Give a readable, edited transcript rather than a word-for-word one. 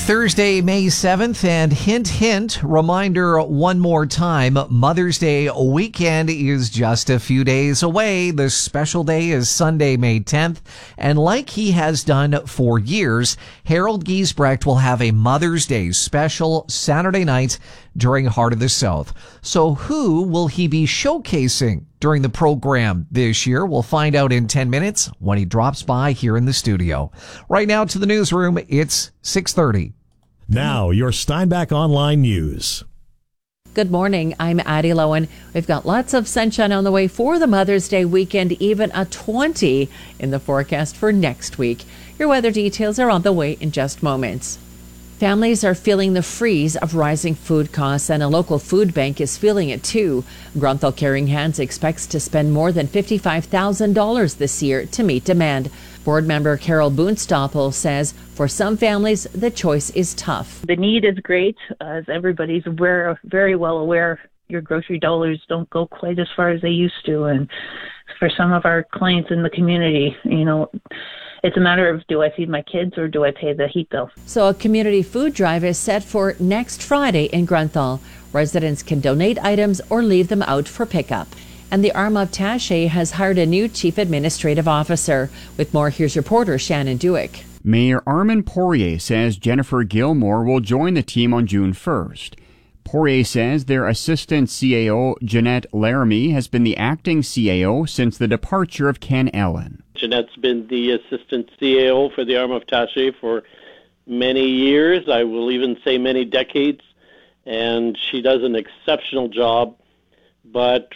Thursday, May 7th, and hint, hint, reminder one more time, Mother's Day weekend is just a few days away. The special day is Sunday, May 10th, and like he has done for years, Harold Giesbrecht will have a Mother's Day special Saturday night during Heart of the South. So who will he be showcasing during the program this year? We'll find out in 10 minutes when he drops by here in the studio. Right now to the newsroom, it's 6:30. Now, your Steinbach Online News. Good morning. I'm Addie Lowen. We've got lots of sunshine on the way for the Mother's Day weekend, even a 20 in the forecast for next week. Your weather details are on the way in just moments. Families are feeling the freeze of rising food costs, and a local food bank is feeling it too. Grunthal Caring Hands expects to spend more than $55,000 this year to meet demand. Board member Carol Boonstoppel says for some families, the choice is tough. The need is great, as everybody's very well aware. Your grocery dollars don't go quite as far as they used to, and for some of our clients in the community, it's a matter of, do I feed my kids or do I pay the heat bill? So a community food drive is set for next Friday in Grunthal. Residents can donate items or leave them out for pickup. And the Arm of Taché has hired a new chief administrative officer. With more, here's reporter Shannon Dewick. Mayor Armand Poirier says Jennifer Gilmore will join the team on June 1st. Poirier says their assistant CAO, Jeanette Laramie, has been the acting CAO since the departure of Ken Ellen. Jeanette's been the assistant CAO for the Arm of Taché for many years, I will even say many decades, and she does an exceptional job. But